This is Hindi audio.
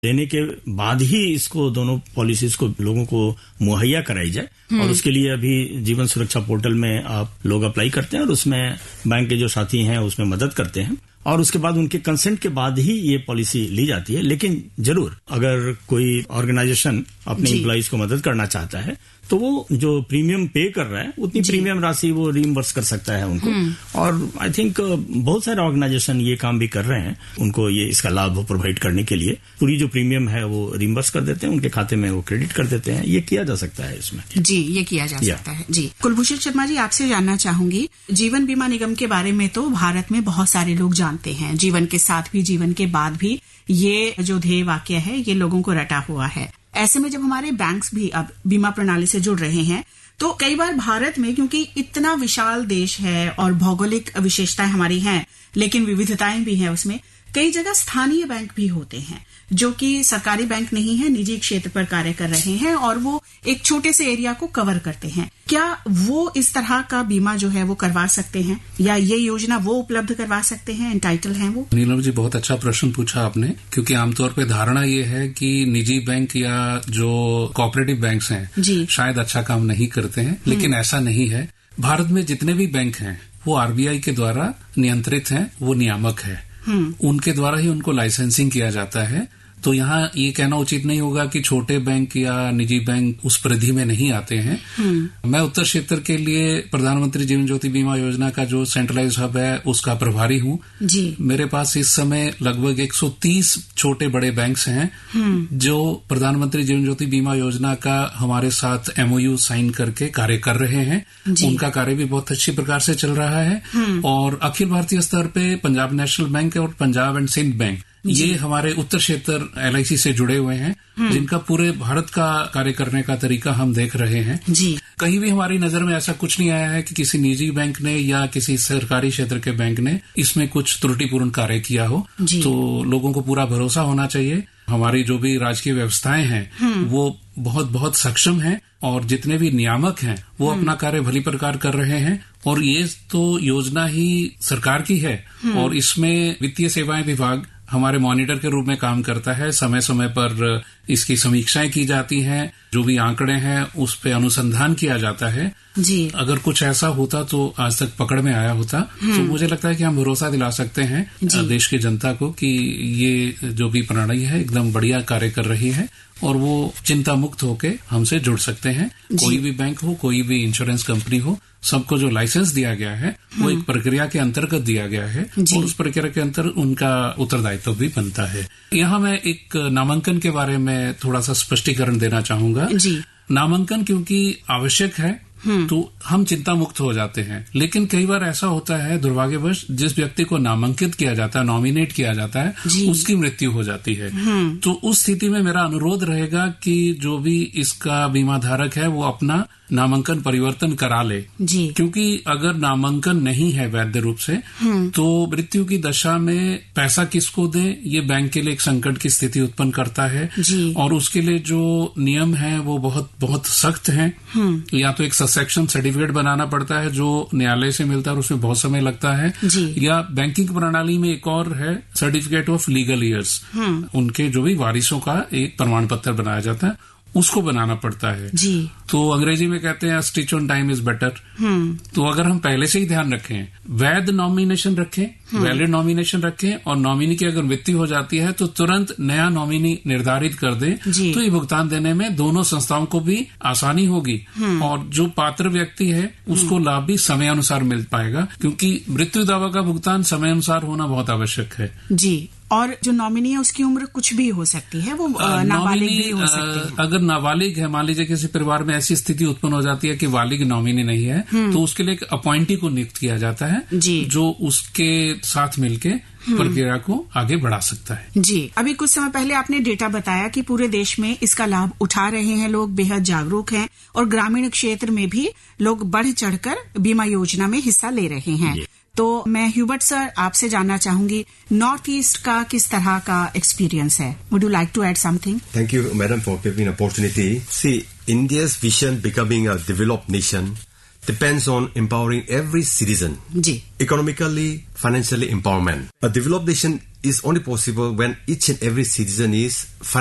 देने के बाद ही इसको दोनों पॉलिसीज को लोगों को मुहैया कराई जाए। और उसके लिए अभी जीवन सुरक्षा पोर्टल में आप लोग अप्लाई करते हैं और उसमें बैंक के जो साथी हैं उसमें मदद करते हैं और उसके बाद उनके कंसेंट के बाद ही ये पॉलिसी ली जाती है। लेकिन जरूर अगर कोई ऑर्गेनाइजेशन अपने एम्प्लॉइज को मदद करना चाहता है तो वो जो प्रीमियम पे कर रहा है उतनी प्रीमियम राशि वो रीइंबर्स कर सकता है उनको। और आई थिंक बहुत सारे ऑर्गेनाइजेशन ये काम भी कर रहे हैं, उनको ये इसका लाभ प्रोवाइड करने के लिए पूरी जो प्रीमियम है वो रीइंबर्स कर देते हैं, उनके खाते में वो क्रेडिट कर देते हैं। ये किया जा सकता है इसमें। जी, ये किया जा सकता है। जी, कुलभूषण शर्मा जी, आपसे जानना चाहूंगी, जीवन बीमा निगम के बारे में तो भारत में बहुत सारे लोग जानते हैं, जीवन के साथ भी जीवन के बाद भी ये जो ध्येय वाक्य है ये लोगों को रटा हुआ है। ऐसे में जब हमारे बैंक्स भी अब बीमा प्रणाली से जुड़ रहे हैं तो कई बार भारत में, क्योंकि इतना विशाल देश है और भौगोलिक विशेषताएं हमारी हैं लेकिन विविधताएं भी हैं उसमें, कई जगह स्थानीय बैंक भी होते हैं जो कि सरकारी बैंक नहीं है, निजी क्षेत्र पर कार्य कर रहे हैं और वो एक छोटे से एरिया को कवर करते हैं। क्या वो इस तरह का बीमा जो है वो करवा सकते हैं या ये योजना वो उपलब्ध करवा सकते हैं, एंटाइटल हैं वो? नीलम जी, बहुत अच्छा प्रश्न पूछा आपने, क्योंकि आमतौर पे धारणा ये है कि निजी बैंक या जो कोऑपरेटिव बैंक्स हैं शायद अच्छा काम नहीं करते हैं, लेकिन ऐसा नहीं है। भारत में जितने भी बैंक हैं वो आरबीआई के द्वारा नियंत्रित हैं, वो नियामक है, उनके द्वारा ही उनको लाइसेंसिंग किया जाता है। तो यहाँ ये कहना उचित नहीं होगा कि छोटे बैंक या निजी बैंक उस परिधि में नहीं आते हैं। मैं उत्तर क्षेत्र के लिए प्रधानमंत्री जीवन ज्योति बीमा योजना का जो सेंट्रलाइज्ड हब है उसका प्रभारी हूँ। मेरे पास इस समय लगभग 130 छोटे बड़े बैंक्स हैं जो प्रधानमंत्री जीवन ज्योति बीमा योजना का हमारे साथ MOU साइन करके कार्य कर रहे हैं। उनका कार्य भी बहुत अच्छी प्रकार से चल रहा है। और अखिल भारतीय स्तर पे पंजाब नेशनल बैंक और पंजाब एंड सिंध बैंक, ये हमारे उत्तर क्षेत्र LIC से जुड़े हुए हैं, जिनका पूरे भारत का कार्य करने का तरीका हम देख रहे हैं। कहीं भी हमारी नजर में ऐसा कुछ नहीं आया है कि किसी निजी बैंक ने या किसी सरकारी क्षेत्र के बैंक ने इसमें कुछ त्रुटिपूर्ण कार्य किया हो। तो लोगों को पूरा भरोसा होना चाहिए। हमारी जो भी राजकीय व्यवस्थाएं हैं वो बहुत बहुत सक्षम हैं और जितने भी नियामक हैं वो अपना कार्य भली प्रकार कर रहे हैं। और ये तो योजना ही सरकार की है और इसमें वित्तीय सेवाएं विभाग हमारे मॉनिटर के रूप में काम करता है। समय समय पर इसकी समीक्षाएं की जाती हैं, जो भी आंकड़े हैं उस पे अनुसंधान किया जाता है। अगर कुछ ऐसा होता तो आज तक पकड़ में आया होता। तो मुझे लगता है कि हम भरोसा दिला सकते हैं देश की जनता को कि ये जो भी प्रणाली है एकदम बढ़िया कार्य कर रही है और वो चिंता मुक्त होके हमसे जुड़ सकते हैं। कोई भी बैंक हो, कोई भी इंश्योरेंस कंपनी हो, सबको जो लाइसेंस दिया गया है वो एक प्रक्रिया के अंतर्गत दिया गया है और उस प्रक्रिया के अंतर उनका उत्तरदायित्व भी बनता है। यहाँ मैं एक नामांकन के बारे में थोड़ा सा स्पष्टीकरण देना चाहूंगा। नामांकन क्योंकि आवश्यक है तो हम चिंता मुक्त हो जाते हैं, लेकिन कई बार ऐसा होता है दुर्भाग्यवश जिस व्यक्ति को नामांकित किया जाता है, नॉमिनेट किया जाता है, उसकी मृत्यु हो जाती है। तो उस स्थिति में मेरा अनुरोध रहेगा कि जो भी इसका बीमा धारक है वो अपना नामांकन परिवर्तन करा ले। क्योंकि अगर नामांकन नहीं है वैध रूप से तो मृत्यु की दशा में पैसा किसको दें, ये बैंक के लिए एक संकट की स्थिति उत्पन्न करता है। और उसके लिए जो नियम है वो बहुत बहुत सख्त हैं। या तो एक ससेक्शन सर्टिफिकेट बनाना पड़ता है जो न्यायालय से मिलता है और उसमें बहुत समय लगता है, या बैंकिंग प्रणाली में एक और है सर्टिफिकेट ऑफ लीगल ईयर्स, उनके जो भी वारिसों का एक प्रमाण पत्र बनाया जाता है, उसको बनाना पड़ता है। तो अंग्रेजी में कहते हैं stitch on time is better. तो अगर हम पहले से ही ध्यान रखें, वैध नॉमिनेशन रखें, वैलिड नॉमिनेशन रखें और नॉमिनी की अगर मृत्यु हो जाती है तो तुरंत नया नॉमिनी निर्धारित कर दें, तो ये भुगतान देने में दोनों संस्थाओं को भी आसानी होगी और जो पात्र व्यक्ति है उसको लाभ भी समय अनुसार मिल पाएगा, क्योंकि मृत्यु दावा का भुगतान समय अनुसार होना बहुत आवश्यक है। और जो नॉमिनी है उसकी उम्र कुछ भी हो सकती है, वो नाबालिग भी हो सकती है। अगर नाबालिग है, मान लीजिए किसी परिवार में ऐसी स्थिति उत्पन्न हो जाती है कि बालिग नॉमिनी नहीं है, तो उसके लिए एक अपॉइंटी को नियुक्त किया जाता है जो उसके साथ मिलके प्रक्रिया को आगे बढ़ा सकता है। अभी कुछ समय पहले आपने डेटा बताया कि पूरे देश में इसका लाभ उठा रहे हैं लोग, बेहद जागरूक हैं और ग्रामीण क्षेत्र में भी लोग बढ़ चढ़कर बीमा योजना में हिस्सा ले रहे हैं। तो मैं ह्यूबर्ट सर आपसे जानना चाहूंगी, नॉर्थ ईस्ट का किस तरह का एक्सपीरियंस है? Would you like to add something? Thank you, madam, for giving an opportunity. See, India's vision becoming a developed nation depends on empowering every citizen. Ji. Economically, financially empowerment. A developed nation is only possible when each and every citizen is